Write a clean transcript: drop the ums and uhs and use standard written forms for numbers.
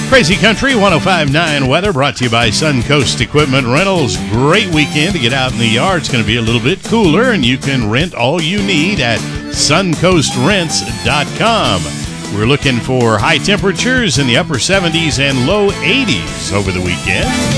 Crazy Country 105.9 weather brought to you by Suncoast Equipment Rentals. Great weekend to get out in the yard. It's going to be a little bit cooler, and you can rent all you need at suncoastrents.com. We're looking for high temperatures in the upper 70s and low 80s over the weekend.